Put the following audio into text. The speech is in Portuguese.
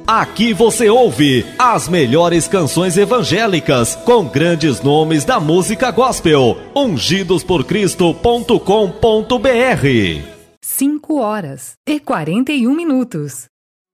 Aqui você ouve as melhores canções evangélicas com grandes nomes da música gospel. Ungidosporcristo.com.br. 5 horas e 41 minutos.